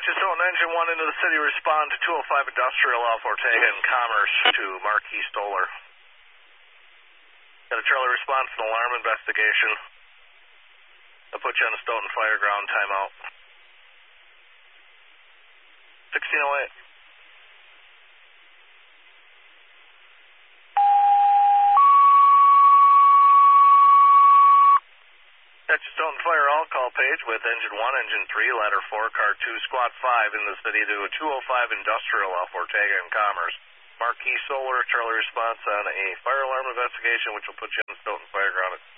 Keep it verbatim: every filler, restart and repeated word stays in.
Dutchess Stoughton, engine one into the city, respond to two oh five Industrial off Ortega and Commerce to Marquis Stoller. Got a Charlie response and alarm investigation. I'll put you on the Stoughton Fire Ground timeout. sixteen oh eight. Dutchess Stoughton Fire all call page with engine one, engine three, ladder four, car two, squad five in the city to a two oh five Industrial off Ortega and Commerce. Marquis Solar, Charlie response on a fire alarm investigation, which will put you on the Stoughton Fire Ground at